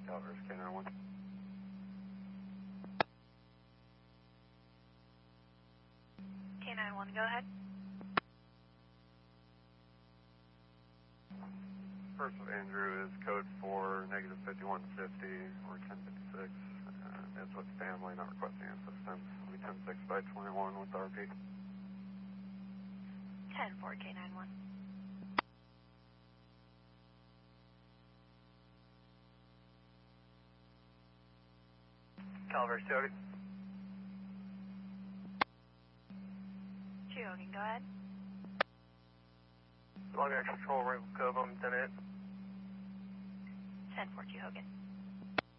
Calvers, K91. K91, go ahead. First of Andrew is code 4, negative 5150, or 1056. It's with family, not requesting assistance. We 106 by 21 with RP. 10-4, K91. Calvers, Hogan. Hogan, go ahead. Long Air Control Room, Cobham, 10-8. 10-4, Hogan.